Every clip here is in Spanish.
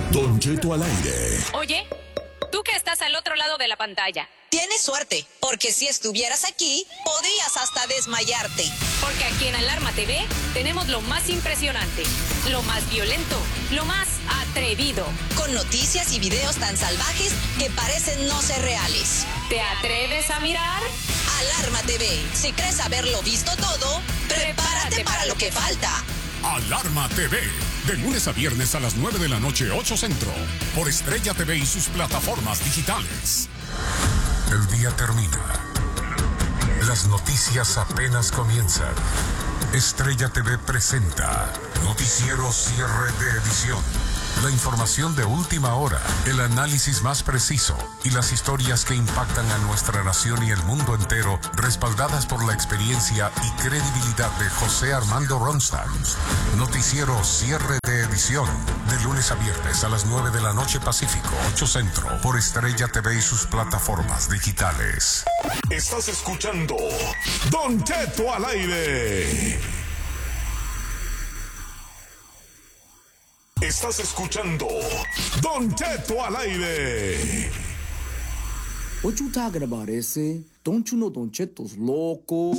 Don Cheto al aire. Oye, tú que estás al otro lado de la pantalla. Tienes suerte, porque si estuvieras aquí, podrías hasta desmayarte. Porque aquí en Alarma TV tenemos lo más impresionante, lo más violento, lo más atrevido. Con noticias y videos tan salvajes que parecen no ser reales. ¿Te atreves a mirar? Alarma TV. Si crees haberlo visto todo, prepárate para lo que falta. Alarma TV. De lunes a viernes a las 9 de la noche, 8 Centro. Por Estrella TV y sus plataformas digitales. El día termina. Las noticias apenas comienzan. Estrella TV presenta Noticiero Cierre de Edición. La información de última hora, el análisis más preciso y las historias que impactan a nuestra nación y el mundo entero, respaldadas por la experiencia y credibilidad de José Armando Ronstadt. Noticiero Cierre de Edición, de lunes a viernes a las 9 de la noche Pacífico, 8 Centro, por Estrella TV y sus plataformas digitales. Estás escuchando Don Cheto al aire. Estás escuchando Don Cheto al aire. What you talking about, ese? Don't you know Don Cheto's loco?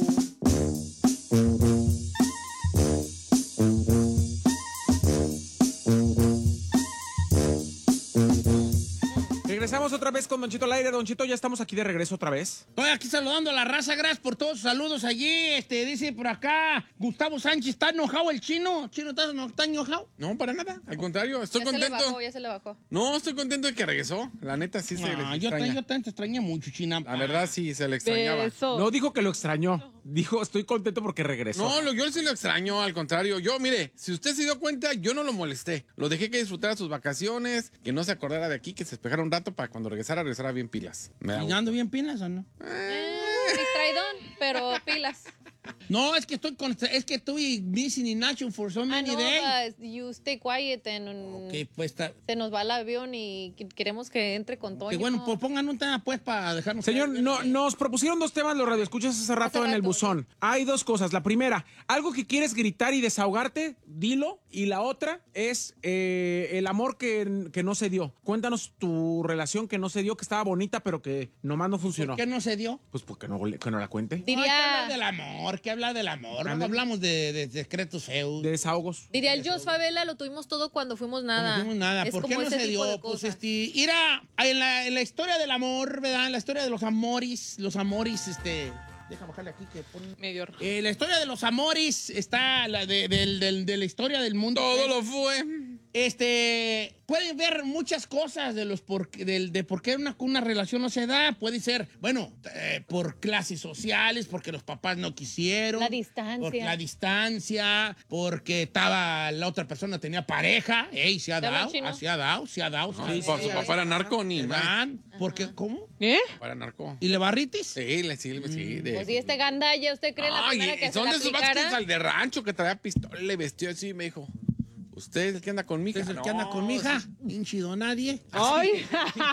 Regresamos otra vez con Don Cheto al aire. Don Cheto, ya estamos aquí de regreso otra vez. Estoy aquí saludando a la raza, gracias por todos sus saludos allí. Dice por acá, Gustavo Sánchez, ¿está enojado el chino? ¿Chino está enojado? No, para nada. Al contrario, estoy contento. Ya se le bajó. No, estoy contento de que regresó. La neta sí se le Yo extraña. te extrañé mucho, China. La verdad sí se le extrañaba. No dijo que lo extrañó. Dijo, estoy contento porque regresó. No, yo sí lo extraño, al contrario. Yo, mire, si usted se dio cuenta, yo no lo molesté. Lo dejé que disfrutara sus vacaciones, que no se acordara de aquí, que se despejara un rato para cuando regresara bien pilas. ¿Y ando bien pilas o no? Distraidón, pero pilas. No, es que estoy missing in action for so many days. You stay quiet and Ok, pues está. se nos va el avión y queremos que entre con Toño. Que bueno, pues pongan un tema pues para dejarnos. Señor, nos propusieron dos temas los radioescuchas hace rato en el buzón. Hay dos cosas. La primera, algo que quieres gritar y desahogarte, dilo. Y la otra es el amor que no se dio. Cuéntanos tu relación que no se dio, que estaba bonita, pero que nomás no funcionó. ¿Por qué no se dio? Pues porque no la cuente. Hay que hablar del amor, No hablamos de secretos feos. De desahogos. Diría el Jos Favela, lo tuvimos todo cuando fuimos nada. No fuimos nada. Es ¿Por qué como no ese se tipo de dio? Pues cosas. en la historia del amor, ¿verdad? En la historia de los amores, deja bajarle aquí que pone. Medio. La historia de los amores está de la historia del mundo. Todo lo fue. Pueden ver muchas cosas de por qué una relación no se da. Puede ser, bueno, por clases sociales, porque los papás no quisieron. La distancia. Porque la otra persona tenía pareja. Se ha dado. Por su papá era narco, ni más. Porque, ¿cómo? Para narco. ¿Y le barritis? Sí. Pues si gandalla, ¿usted cree la primera que se son la de esos vatos aplicara? al de rancho que traía pistola, le vestió así y me dijo, ¿usted es el que anda con mi hija? ¿Es el que anda con mi hija? Hinchido nadie. Ay,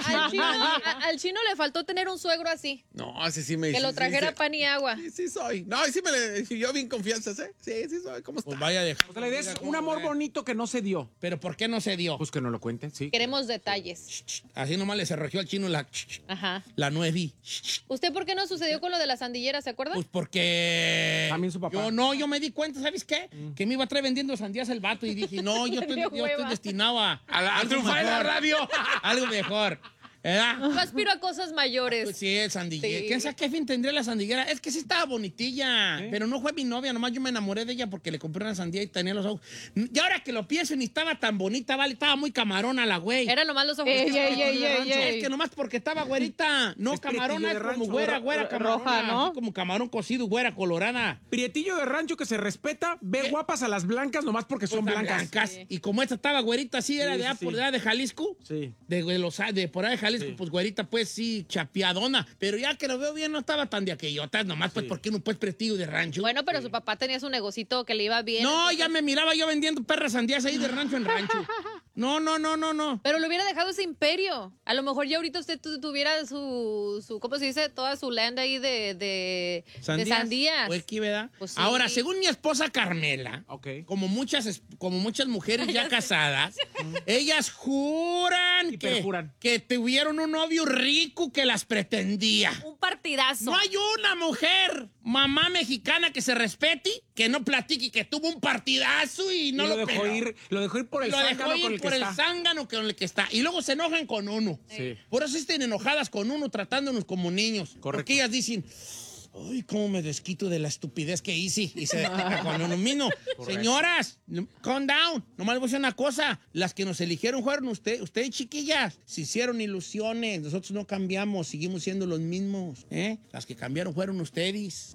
al chino le faltó tener un suegro así. No, ese sí me Que lo trajera pan y agua. Sí soy. No, sí me le yo bien confianza, ¿eh? Sí soy. ¿Cómo está? Pues vaya a dejar. O sea, la idea es un amor bonito que no se dio. ¿Pero por qué no se dio? Pues que no lo cuente, sí. Queremos detalles. Así nomás le cerrojeó al chino Ajá. la nuevi. ¿Usted por qué no sucedió con lo de la sandillera, se acuerda? Pues porque... También su papá. Yo me di cuenta, ¿sabes qué? Que me iba a traer vendiendo sandías el vato y dije, no, yo estoy destinado a triunfar en la radio. Algo mejor. ¿Verdad? Yo aspiro a cosas mayores. Pues sí, el sandiguera. Sí. ¿Quién sabe qué fin tendría la sandiguera? Es que sí estaba bonitilla, pero no fue mi novia, nomás yo me enamoré de ella porque le compré una sandía y tenía los ojos. Y ahora que lo pienso, ni estaba tan bonita, vale, estaba muy camarona la güey. Era nomás los ojos. Es que nomás porque estaba güerita, no Es camarona, prietillo de es como rancho, güera camarona, roja, ¿no? así como camarón cocido, güera colorada. Prietillo de rancho que se respeta, ve guapas a las blancas nomás porque son blancas. Sí. Y como esta estaba güerita, sí, era Sí, de, sí, por sí. allá de Jalisco. Sí. De por allá de Jalisco, Sí. pues güerita, pues sí, chapeadona. Pero ya que lo veo bien, no estaba tan de aquellotas, nomás, pues, porque no, pues, prestigio de rancho. Bueno, pero su papá tenía su negocito que le iba bien. No, entonces- ya me miraba yo vendiendo perras sandías ahí de rancho en rancho. No. Pero le hubiera dejado ese imperio. A lo mejor ya ahorita usted tuviera su ¿cómo se dice? Toda su land ahí de sandías. Pues aquí, ¿verdad? Pues sí. Ahora, según mi esposa Carmela, como muchas mujeres ya casadas, ellas juran que tuvieron un novio rico que las pretendía. Un partidazo. No hay una mujer, mamá mexicana, que se respete, que no platique, que tuvo un partidazo y no lo lo dejó peló. ir. Lo dejó ir por el Lo zángano dejó con ir el que por el está. zángano con el que está. Y luego se enojan con uno. Sí. Por eso estén enojadas con uno, tratándonos como niños. Correcto. Porque ellas dicen, ay, cómo me desquito de la estupidez que hice. Y se desquita con uno mismo. Señoras, calm down. Nomás les voy a decir una cosa. Las que nos eligieron fueron ustedes, chiquillas. Se hicieron ilusiones. Nosotros no cambiamos, seguimos siendo los mismos. Las que cambiaron fueron ustedes.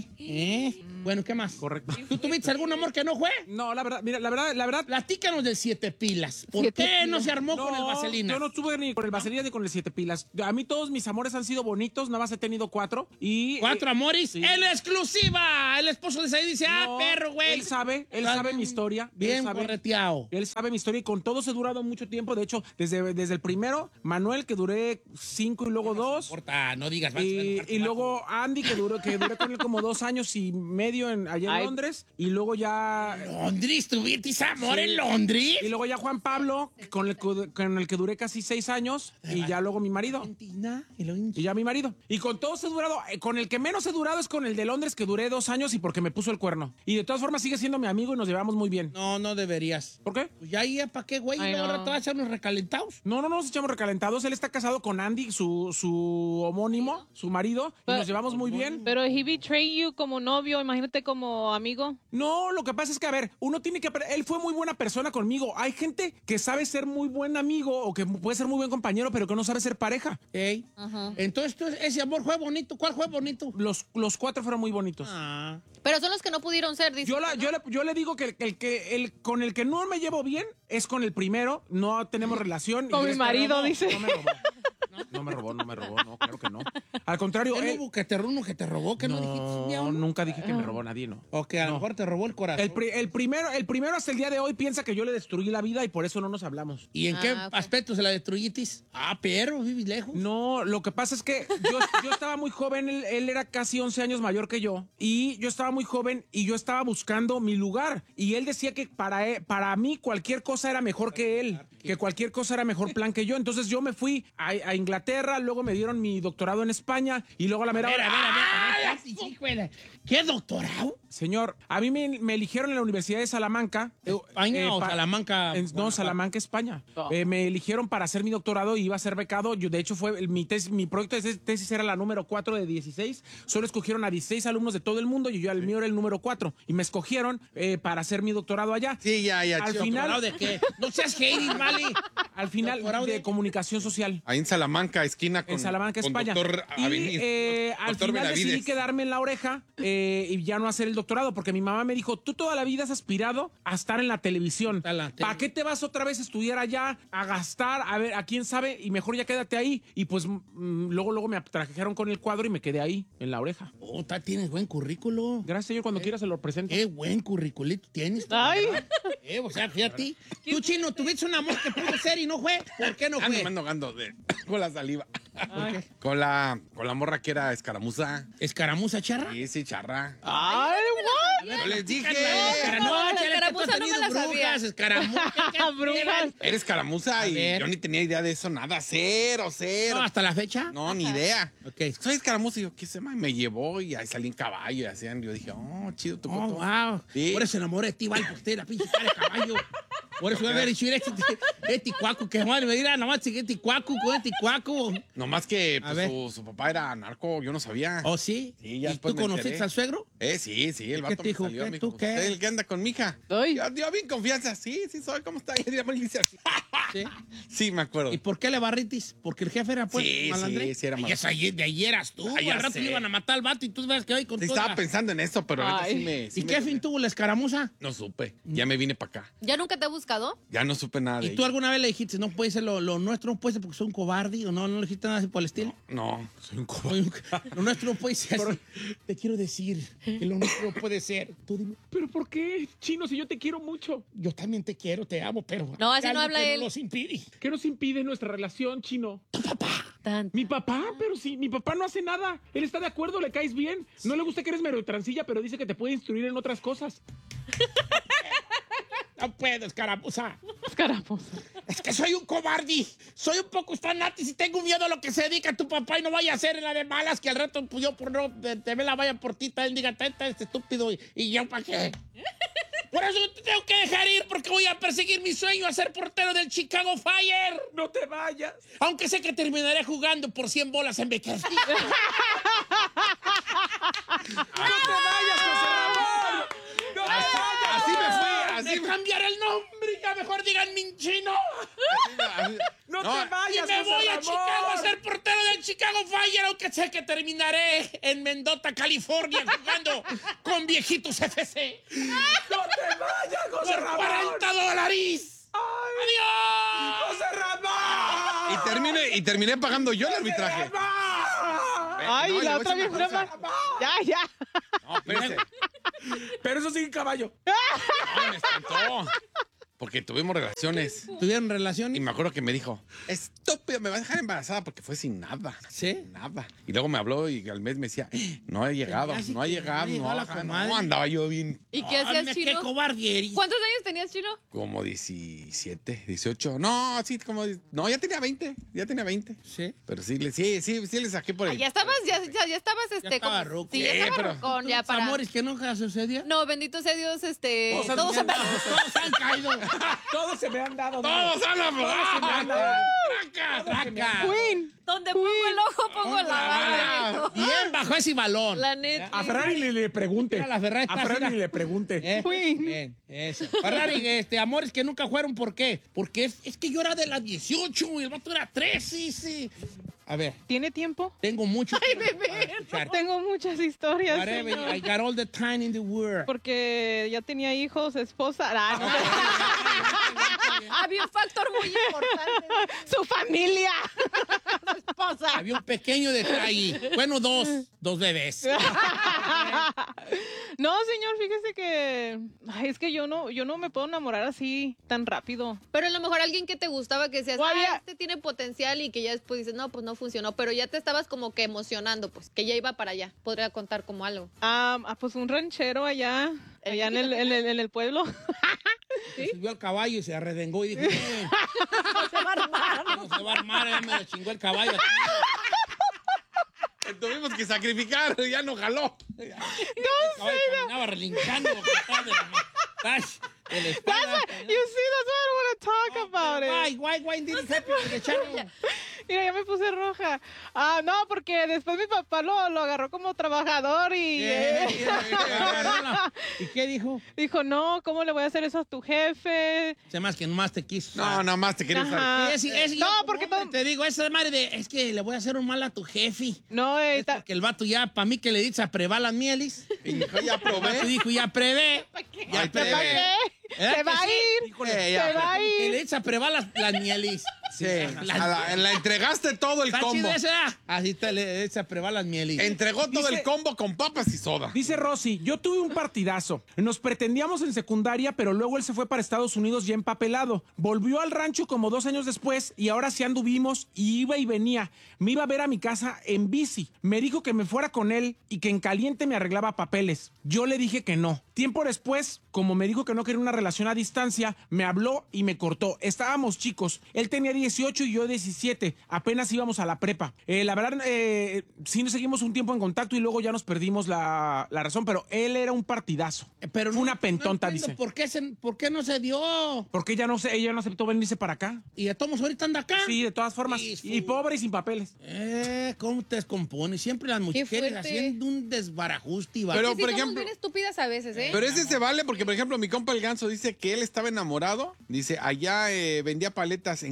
Bueno, ¿qué más? Correcto. ¿Tú tuviste algún amor que no fue? No, la verdad, mira, la verdad. Platícanos del 7 pilas. ¿Por qué no se armó con el vaselina? Yo no estuve ni con el vaselina ni con el 7 pilas. A mí todos mis amores han sido bonitos, nada más he tenido 4. Y 4 amores. Sí. ¡En exclusiva! El esposo de Said dice, No, perro, güey. Él sabe mi historia. Bien correteado. Él sabe mi historia y con todos he durado mucho tiempo. De hecho, desde el primero, Manuel, que duré 5 y luego 2. No importa, no digas. Y luego Andy, que duré con él como 2 años y medio allá en Londres. Y luego ya... ¿Londres? ¿Tuviste amor Sí. en Londres? Y luego ya Juan Pablo, con el que duré casi 6 años. Y ya luego mi marido. Argentina. Y ya mi marido. Y con todos he durado. Con el que menos he durado es con el de Londres, que duré 2 años y porque me puso el cuerno. Y de todas formas sigue siendo mi amigo y nos llevamos muy bien. No deberías. ¿Por qué? Pues ya ahí, ¿para qué, güey? Ay, ¿Y luego no. ahora te vas a echar unos recalentados? No, nos echamos recalentados. Él está casado con Andy, su homónimo, su marido, y nos llevamos muy bien. Pero he betrayed you como novio, imagínate como amigo. No, lo que pasa es que, a ver, uno tiene que... Él fue muy buena persona conmigo. Hay gente que sabe ser muy buen amigo o que puede ser muy buen compañero, pero que no sabe ser pareja. Ey. Entonces, ese amor fue bonito. ¿Cuál fue bonito? Los 4 fueron muy bonitos. Pero son los que no pudieron ser, dice. Yo le digo que el con el que no me llevo bien es con el primero. No tenemos relación. Con y mi marido, dice. No me robó, no, claro que no. Al contrario, ¿No hubo que te robó? ¿Que no dijiste un día no, uno? nunca dije que me robó nadie, no. O que a lo mejor te robó el corazón. El primero hasta el día de hoy piensa que yo le destruí la vida y por eso no nos hablamos. ¿Y en qué ok. aspecto se la destruyitis? Pero vives lejos. No, lo que pasa es que yo estaba muy joven, él era casi 11 años mayor que yo, y yo estaba muy joven y yo estaba buscando mi lugar, y él decía que para mí cualquier cosa era mejor que él, que cualquier cosa era mejor plan que yo, entonces yo me fui a Inglaterra, luego me dieron mi doctorado en España, y luego a la mera hora... ¿Qué doctorado? Señor, a mí me eligieron en la Universidad de Salamanca. ¿España o Salamanca? No, Salamanca, España. Me eligieron para hacer mi doctorado y iba a ser becado. Yo, de hecho, mi proyecto de tesis era la número 4 de 16. Solo escogieron a 16 alumnos de todo el mundo y el mío era el número 4. Y me escogieron para hacer mi doctorado allá. Sí, ya. Al final, ¿Doctorado de qué? No seas hating, vale. Al final, ¿Doctorado de de? comunicación social. Ahí en Salamanca, esquina con En Salamanca, con España. Doctor Y al Doctor final decidí Benavides. quedarme en la oreja y ya no hacer el doctorado, porque mi mamá me dijo, tú toda la vida has aspirado a estar en la televisión. ¿Para qué te vas otra vez a estudiar allá, a gastar, a ver, a quién sabe? Y mejor ya quédate ahí. Y pues luego me trajeron con el cuadro y me quedé ahí, en la oreja. Tienes buen currículo. Gracias, señor, cuando quiera se lo presento. Qué buen curriculito tienes. Ay. O sea, fíjate. Tú, Chino, tuviste un amor que pudo ser y no fue. ¿Por qué no fue? Ando con la saliva. Con la morra que era escaramuza. ¿Escaramuza charra? Sí, charra. Ay, Yo les dije. No, la chale, escaramuza tú has no me tenido la sabía. brujas, escaramuza. Brujas. Eres escaramuza y ver. yo ni tenía idea de eso, nada. Cero. No, hasta la fecha. No, ni idea. Ok. Soy escaramuza y yo, ¿qué se llama? Y me llevó y ahí salí en caballo y hacían. Yo dije, chido tu Oh, coto. wow. Sí. Por eso se enamoró de ti, vale, usted, la pinche cara de caballo. Por eso voy a ver este cuaco, que madre me dirá, nomás este cuaco con este cuaco. Nomás que A ver. pues, su papá era narco, yo no sabía. ¿Oh, sí? Sí, ya ¿Y después tú me conociste enteré. al suegro? Sí, el ¿Qué vato te me dijo? salió. ¿Qué? Me ¿Tú dijo, qué? ¿usted el que anda con mi hija? Ay. Yo bien confianza. Sí, soy. ¿Cómo está? Y me dice así. Sí. Sí, me acuerdo. ¿Y por qué le barritis? Porque el jefe era pues Sí, malandré. sí, era Ay, malandro. de ayer eras tú. Ah, ya Al rato sé. le iban a matar al vato y tú ves que hoy con Sí, toda- estaba pensando en eso, pero ahorita Ay. sí me... ¿Y qué fin tuvo la escaramuza? No supe. Ya me vine para acá. Ya nunca te buscado? Ya no supe nada de ¿Y tú ella. alguna vez le dijiste, no puede ser lo nuestro, no puede ser porque soy un cobarde? ¿O no le dijiste nada así por el estilo? No, soy un cobarde. Lo nuestro no puede ser así. Te quiero decir que lo nuestro no puede ser. Tú dime. ¿Pero por qué, Chino, si yo te quiero mucho? Yo también te quiero, te amo, pero... No, así algo no habla que él. No nos impide. ¿Qué nos impide nuestra relación, Chino? Tu papá. Mi papá, pero sí, mi papá no hace nada. Él está de acuerdo, le caes bien. No le gusta que eres medio transilla, pero dice que te puede instruir en otras cosas. No puedo, escaramuza. Escaramuza. Es que soy un cobarde. Soy un poco estanatis y tengo miedo a lo que se dedica tu papá y no vaya a ser en la de malas que al rato pues, yo por no te me la vaya por ti, él diga, tanta este estúpido y yo para qué. Por eso te tengo que dejar ir porque voy a perseguir mi sueño a ser portero del Chicago Fire. No te vayas. Aunque sé que terminaré jugando por 100 bolas en Bakersfield. ¡No te vayas, José Ramón! ¡No te vayas! Así me fui, así De cambiar el nombre, ya mejor digan Minchino. ¡No te Y vayas, me José voy a Ramón! Chicago a ser portero del Chicago Fire, aunque sé que terminaré en Mendota, California, jugando con viejitos FC. ¡No te vayas, José Por Ramón! $40. ¡Adiós! ¡José Ramón! Y terminé pagando yo el arbitraje. Ay, No, le la voy a otra decir vez una nada más. Ya. No, espérese. Pero eso sin caballo. No, me espantó. Porque tuvimos relaciones. ¿Tuvieron relaciones? Y me acuerdo que me dijo, estúpido, me vas a dejar embarazada porque fue sin nada. ¿Sí? Nada. Y luego me habló y al mes me decía, no he llegado, no ha llegado, no, andaba yo bien. ¿Y qué hacías, Qué Chino? cobarde. ¿Cuántos años tenías, Chino? Como 17, 18. No, sí, como. No, ya tenía 20. Ya tenía 20. ¿Sí? Pero sí le saqué por ahí. Ya estabas, ya estabas, estaba como- ruco. Sí, ya estaba pero- rucón, ya para... Amores que nunca sucedía. No, bendito sea Dios, Todos han caído. Todos se me han dado. ¡Todos han hablado! ¡Traca! Queen. Donde pongo el ojo, pongo la bala. Bien bajo ese balón. La neta. A Ferrari le pregunte. Mira, la Ferrari A está Ferrari así, le pregunte. Bien, eso. Ferrari, amores que nunca fueron, ¿por qué? Porque es que yo era de las 18 y el vato era 13, sí. A ver, ¿Tiene tiempo? tengo mucho. Ay, bebé. Tengo muchas historias. Whatever, señor. I got all the time in the world. Porque ya tenía hijos, esposa. Ah, no. Había un factor muy importante. Su familia. Su esposa. Había un pequeño detalle. Bueno, dos bebés. No, señor, fíjese que ay, es que yo no me puedo enamorar así tan rápido. Pero a lo mejor alguien que te gustaba que decías, O había- este tiene potencial y que ya después dices, no, pues no funcionó. Pero ya te estabas como que emocionando, pues, que ya iba para allá. Podría contar como algo. Pues un ranchero allá en el pueblo. Se subió al caballo y se arredengó y dijo, No se va a armar. no se va a armar, ya me lo chingó el caballo. Tuvimos que sacrificar, ya no jaló. El caballo caminaba relinchando. El espada. You see, that's why I don't want to talk about it. Why did it happen to the channel? Mira, ya me puse roja. No, porque después mi papá lo agarró como trabajador y ¿Y qué dijo? dijo, no, ¿cómo le voy a hacer eso a tu jefe? Se más que nomás te quiso. No, nada más te quería usar. Ajá. No, porque te digo, esa madre de, es que le voy a hacer un mal a tu jefe. No, Es porque el vato ya, para mí que le dice a prevar las mielis. Y dijo, ya El vato probé. dijo, ya prevé. Ya Ay, prevé. ¿para qué? ¿Verdad Se que va a sí? ir. Híjole, Se va a que ir. le echa a prevar las mielis. Sí, la entregaste todo el ¿Está combo. chida esa? Así te le echa a prevar las mielis. Entregó todo Dice- el combo con papas y soda. Dice Rosy, yo tuve un partidazo. Nos pretendíamos en secundaria, pero luego él se fue para Estados Unidos ya empapelado. Volvió al rancho como 2 años después y ahora sí anduvimos y iba y venía. Me iba a ver a mi casa en bici. Me dijo que me fuera con él y que en caliente me arreglaba papeles. Yo le dije que no. Tiempo después, como me dijo que no quería una relación a distancia, me habló y me cortó. Estábamos chicos. Él tenía 18 y yo 17. Apenas íbamos a la prepa. La verdad, sí nos seguimos un tiempo en contacto y luego ya nos perdimos la razón, pero él era un partidazo. Pero Fue una pentonta, entiendo dice. ¿Por qué no se dio? Porque ella no aceptó venirse para acá. Y de todos ahorita anda acá. Sí, de todas formas. Y pobre y sin papeles. ¿Cómo te descompones? Siempre las mujeres fuerte. haciendo un desbarajuste. y Pero, Sí, por somos ejemplo- bien estúpidas a veces, ¿eh? Pero ese se vale porque, por ejemplo, mi compa el Ganso dice que él estaba enamorado. Dice, allá vendía paletas en Capilla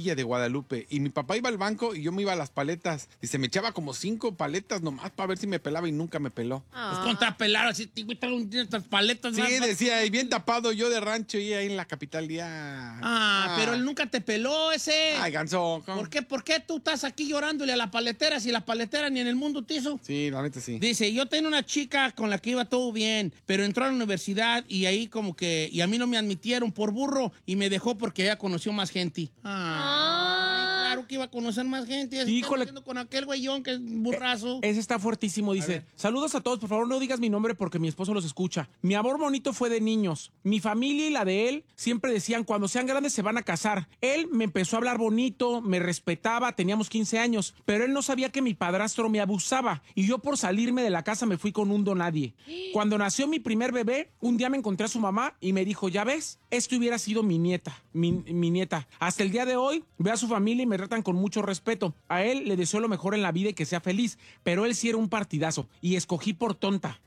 Villa de Guadalupe. Y mi papá iba al banco y yo me iba a las paletas. Y se me echaba como 5 paletas nomás para ver si me pelaba y nunca me peló. Pues contra pelar así, estas paletas. Sí, decía, y bien tapado yo de rancho y ahí en la capital ya. Pero él nunca te peló ese. Ay, ganso. ¿Por qué tú estás aquí llorándole a la paletera si la paletera ni en el mundo te hizo? Sí, la neta sí. Dice, yo tenía una chica con la que iba todo bien, pero entró a la universidad y ahí como que, y a mí no me admitieron por burro y me dejó porque ella conoció más gente. Claro que iba a conocer más gente. Híjole. Con aquel güeyón que es burrazo. Ese está fuertísimo, dice. Saludos a todos, por favor no digas mi nombre porque mi esposo los escucha. Mi amor bonito fue de niños. Mi familia y la de él siempre decían, cuando sean grandes se van a casar. Él me empezó a hablar bonito, me respetaba, teníamos 15 años, pero él no sabía que mi padrastro me abusaba y yo por salirme de la casa me fui con un donadie. Cuando nació mi primer bebé, un día me encontré a su mamá y me dijo, ya ves, esto hubiera sido mi nieta, mi nieta. Hasta el día de hoy veo a su familia y me tratan con mucho respeto. A él le deseo lo mejor en la vida y que sea feliz, pero él sí era un partidazo y escogí por tonta.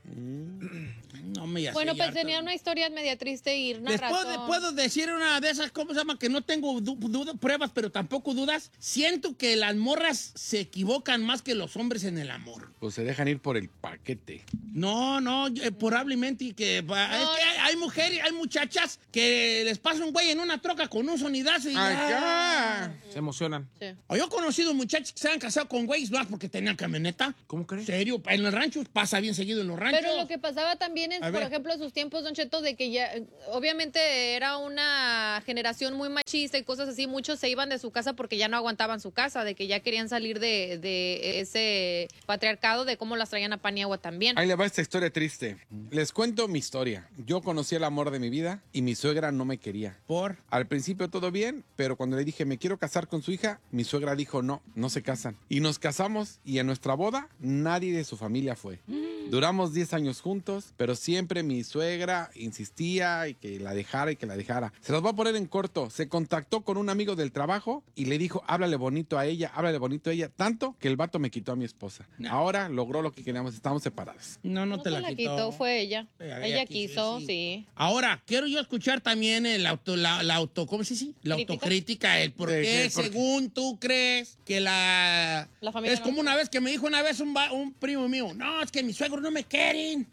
No me Bueno, pues tenía una historia media triste y Después puedo decir una de esas, ¿cómo se llama? Que no tengo pruebas, pero tampoco dudas. Siento que las morras se equivocan más que los hombres en el amor. Pues se dejan ir por el paquete. No, probablemente es que hay mujeres, hay muchachas que les pasa un güey en una troca con un sonidazo y se emocionan. Sí. O yo he conocido muchachos que se han casado con güeyes más porque tenían camioneta. ¿Cómo crees? ¿Serio? En los ranchos pasa bien seguido en los ranchos. Pero lo que pasaba también es, por ejemplo, en sus tiempos, Don Cheto, de que ya, obviamente era una generación muy machista y cosas así. Muchos se iban de su casa porque ya no aguantaban su casa, de que ya querían salir de ese patriarcado, de cómo las traían a pan y agua también. Ahí le va esta historia triste. Les cuento mi historia. Yo conocí el amor de mi vida y mi suegra no me quería. ¿Por? Al principio todo bien, pero cuando le dije me quiero casar con su hija, mi suegra dijo no se casan. Y nos casamos y en nuestra boda nadie de su familia fue. Duramos 10 años juntos, pero siempre mi suegra insistía y que la dejara y que la dejara. Se los voy a poner en corto. Se contactó con un amigo del trabajo y le dijo, háblale bonito a ella, tanto que el vato me quitó a mi esposa. Ahora logró lo que queríamos, estamos separados. No te la quitó. Fue ella. Ella quiso, sí. Ahora, quiero yo escuchar también ¿cómo se dice? La autocrítica, el por qué, según tú crees que la familia es como una vez que me dijo un primo mío, no, es que mis suegros no me quieren.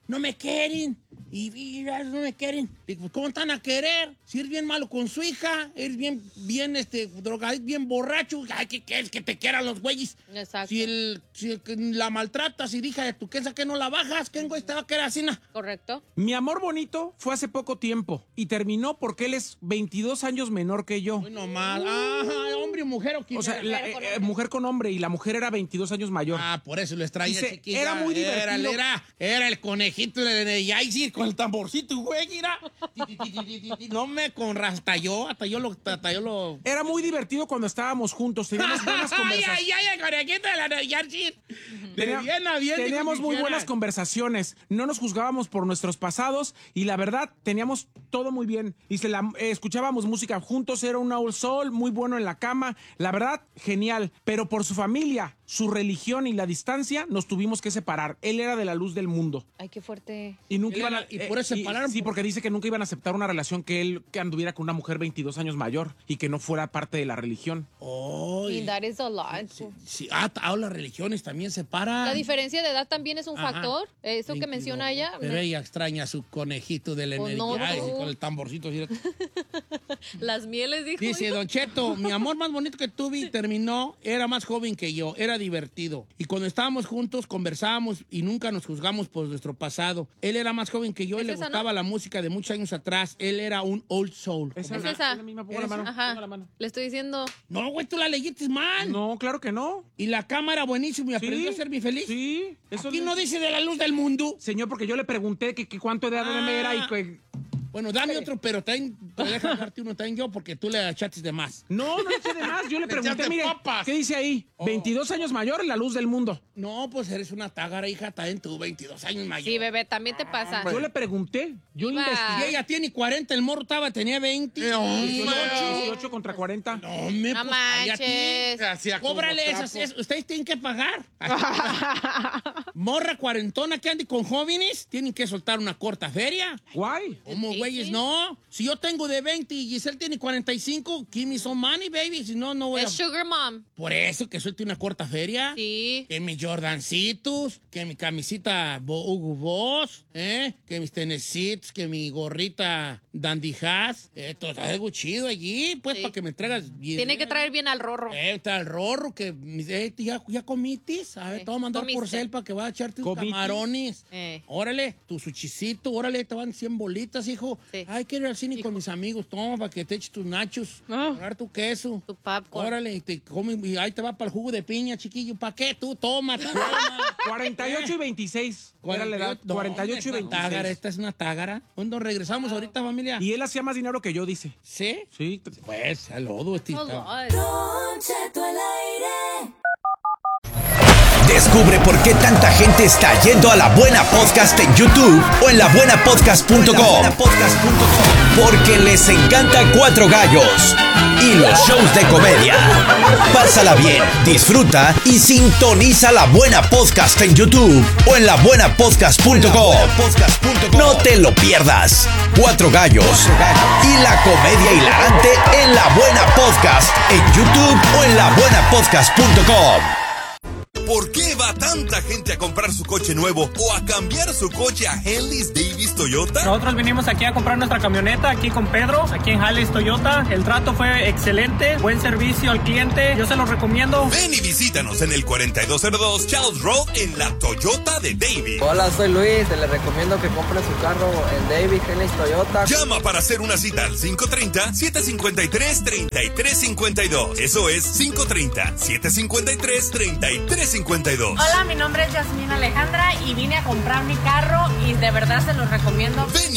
Y no me quieren. Digo, pues, ¿cómo están a querer? Si eres bien malo con su hija, eres bien drogadito, bien borracho. Ay, ¿qué quieres? Que te quieran los güeyes. Exacto. Si la maltratas y hija de tu queso que no la bajas, ¿qué güey te va a querer así? Correcto. Mi amor bonito fue hace poco tiempo y terminó porque él es 22 años menor que yo. Bueno, mal. Hombre o mujer o quién. O sea, mujer con hombre y la mujer era 22 años mayor. Por eso lo extraña, chiquilla. Era muy divertido. Era el conejito de Yaisir con el tamborcito, güey, mira. No me hasta yo lo... Era muy divertido cuando estábamos juntos. Teníamos buenas conversaciones. el conejito de la Yaisir. Teníamos muy buenas conversaciones. No nos juzgábamos por nuestros pasados y la verdad teníamos todo muy bien. Y escuchábamos música juntos. Era un old soul muy bueno en la cama. La verdad, genial. Pero por su familia, su religión y la distancia, nos tuvimos que separar. Él era de la luz del mundo. Ay, qué fuerte. Y nunca iban a... ¿Y por eso separaron? Sí, porque dice que nunca iban a aceptar una relación que anduviera con una mujer 22 años mayor y que no fuera parte de la religión. Y that is a lot. Sí, las religiones también separan. La diferencia de edad también es un factor. Eso que menciona ella. Pero ella extraña a su conejito de la energía con el tamborcito. Las mieles, dijo. Dice, Don Cheto, mi amor más bonito que tuve terminó, era más joven que yo, era divertido. Y cuando estábamos juntos, conversábamos y nunca nos juzgamos por nuestro pasado. Él era más joven que yo y le gustaba la música de muchos años atrás. Él era un old soul. ¿Es esa? Pongo la mano. Ajá. Pongo la mano. Le estoy diciendo. No, güey, tú la leíste mal. No, claro que no. Y la cámara buenísimo y aprendió a ser muy feliz. Sí. Aquí no dice de la luz del mundo. Señor, porque yo le pregunté que cuánto edad era y que... Bueno, dame otro, pero déjame darte uno también yo porque tú le echaste de más. No le eché de más. Yo le pregunté, mire, ¿qué dice ahí? 22 años mayor en la luz del mundo. No, pues eres una tágara, hija, también tú, 22 años mayor. Sí, bebé, también te pasa. Yo le pregunté, yo investigué. Y ella tiene 40, el morro tenía 20. 18 contra 40. No manches. Cóbrale esas. Ustedes tienen que pagar. Morra cuarentona que ande con jóvenes, tienen que soltar una corta feria. Guay. ¿Cómo, güeyes, no. Si yo tengo de 20 y Giselle tiene 45, give me some money, baby. Si no, no voy a... Es sugar mom. Por eso, que suelte una corta feria. Sí. Que mis Jordancitos, que mi camisita Hugo Boss, que mis tenecitos, que mi gorrita Dandy Has. Esto es algo chido allí, pues, para que me traigas... Tiene que traer bien al Rorro. Está el Rorro, que ya comitis. A ver, te voy a mandar por cel para que vaya a echarte tus camarones. Órale, tu suchicito, órale, te van 100 bolitas, hijo. Sí. Ay, quiero ir al cine con mis amigos. Toma, para que te eches tus nachos. Agarrar tu queso. Tu popcorn. Órale, y te comes, y ahí te va para el jugo de piña, chiquillo. ¿Para qué? Tú, toma. 48 y 26. Era la edad. 48 y 26. Tágara, esta es una tágara. ¿Cuándo regresamos ahorita, familia? Y él hacía más dinero que yo, dice. ¿Sí? Sí. Pues, saludo, estita. Don Cheto al aire. Descubre por qué tanta gente está yendo a La Buena Podcast en YouTube o en labuenapodcast.com. Porque les encanta Cuatro Gallos y los shows de comedia. Pásala bien, disfruta y sintoniza La Buena Podcast en YouTube o en labuenapodcast.com. No te lo pierdas. Cuatro Gallos y la comedia hilarante en La Buena Podcast en YouTube o en labuenapodcast.com. ¿Por qué va tanta gente a comprar su coche nuevo o a cambiar su coche a Henley's Davis Toyota? Nosotros vinimos aquí a comprar nuestra camioneta aquí con Pedro, aquí en Henley's Toyota. El trato fue excelente, buen servicio al cliente, yo se los recomiendo. Ven y visítanos en el 4202 Charles Road en la Toyota de Davis. Hola, soy Luis, le recomiendo que compre su carro en Davis, Henley's Toyota. Llama para hacer una cita al 530-753-3352. Eso es 530-753-3352. Hola, mi nombre es Yasmina Alejandra y vine a comprar mi carro y de verdad se los recomiendo. Ven